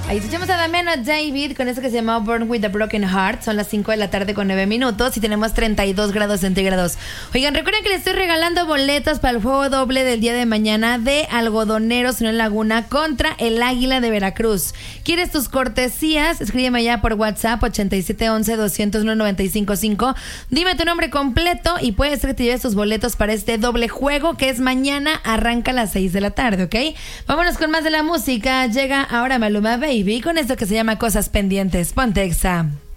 Ahí escuchamos a Damiano David con eso que se llama Born with a Broken Heart. Son las 5 de la tarde con 9 minutos y tenemos 32 grados centígrados. Oigan, recuerden que les estoy regalando boletos para el juego doble del día de mañana de Algodoneros en Laguna contra el Águila de Veracruz. ¿Quieres tus cortesías? Escríbeme ya por WhatsApp 8711-201-955. Dime tu nombre completo y puede ser que te lleves tus boletos para este doble juego que es mañana. Arranca a las 6 de la tarde, ¿ok? Vámonos con más de la música. Llega ahora Maluma Baby con esto que se llama Cosas Pendientes. Ponte Exa.